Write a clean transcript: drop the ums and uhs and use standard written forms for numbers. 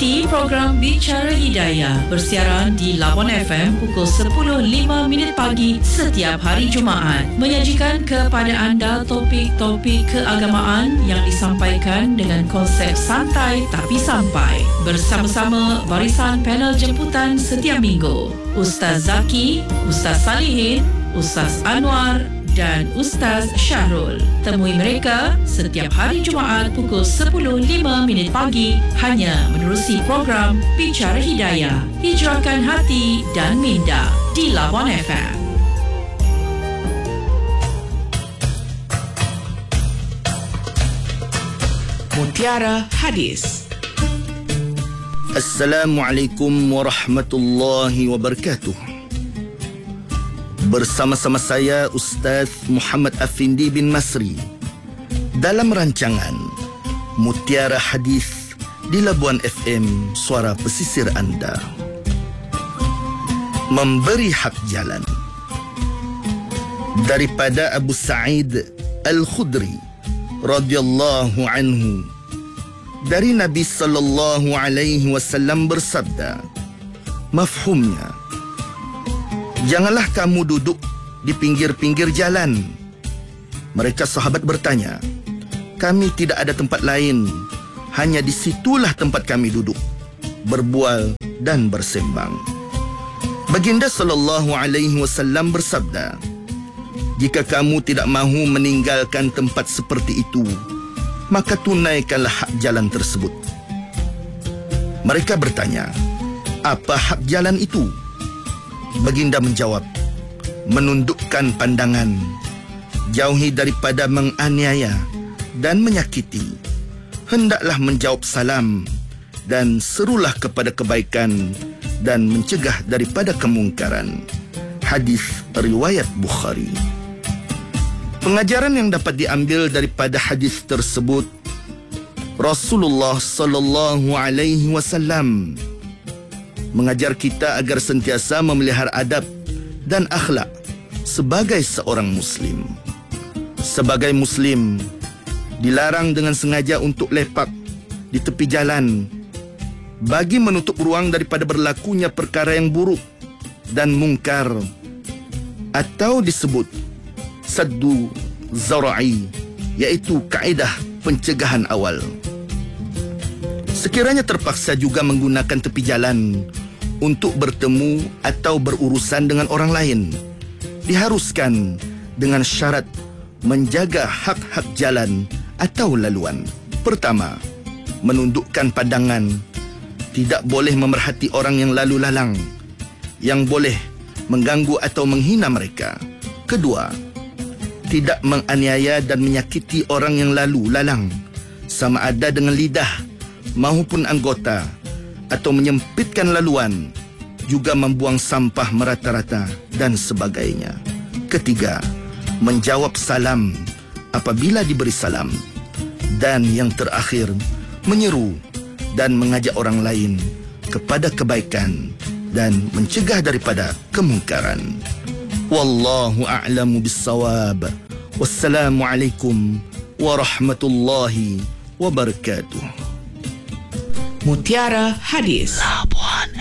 Ikuti program Bicara Hidayah bersiaran di Labuan FM pukul 10.05 pagi setiap hari Jumaat. Menyajikan kepada anda topik-topik keagamaan yang disampaikan dengan konsep santai tapi sampai. Bersama-sama barisan panel jemputan setiap minggu. Ustaz Zaki, Ustaz Salihin, Ustaz Anwar dan Ustaz Syahrul. Temui mereka setiap hari Jumaat pukul 10.05 pagi hanya menerusi program Bicara Hidayah. Hijrahkan hati dan minda di Labuan FM. Mutiara Hadis. Assalamualaikum warahmatullahi wabarakatuh. Bersama-sama saya Ustaz Muhammad Afindi bin Masri dalam rancangan Mutiara Hadis di Labuan FM, suara pesisir anda. Memberi hak jalan. Daripada Abu Sa'id Al-Khudri radhiyallahu anhu, dari Nabi sallallahu alaihi wasallam bersabda, mafhumnya, janganlah kamu duduk di pinggir-pinggir jalan. Mereka sahabat bertanya, kami tidak ada tempat lain, hanya di situlah tempat kami duduk, berbual dan bersembang. Baginda sallallahu alaihi wasallam bersabda, jika kamu tidak mahu meninggalkan tempat seperti itu, maka tunaikanlah hak jalan tersebut. Mereka bertanya, apa hak jalan itu? Baginda menjawab, menundukkan pandangan, jauhi daripada menganiaya dan menyakiti, hendaklah menjawab salam dan serulah kepada kebaikan dan mencegah daripada kemungkaran. Hadis riwayat Bukhari. Pengajaran yang dapat diambil daripada hadis tersebut, Rasulullah sallallahu alaihi wasallam mengajar kita agar sentiasa memelihara adab dan akhlak sebagai seorang muslim. Sebagai muslim, dilarang dengan sengaja untuk lepak di tepi jalan bagi menutup ruang daripada berlakunya perkara yang buruk dan mungkar, atau disebut saddu zara'i, iaitu kaedah pencegahan awal. Sekiranya terpaksa juga menggunakan tepi jalan untuk bertemu atau berurusan dengan orang lain, diharuskan dengan syarat menjaga hak-hak jalan atau laluan. Pertama, menundukkan pandangan, tidak boleh memerhati orang yang lalu lalang yang boleh mengganggu atau menghina mereka. Kedua, tidak menganiaya dan menyakiti orang yang lalu lalang, sama ada dengan lidah maupun anggota, atau menyempitkan laluan, juga membuang sampah merata-rata dan sebagainya. Ketiga, menjawab salam apabila diberi salam. Dan yang terakhir, menyeru dan mengajak orang lain kepada kebaikan dan mencegah daripada kemungkaran. Wallahu a'lamu bissawab. Wassalamualaikum warahmatullahi wabarakatuh. Mutiara Hadis.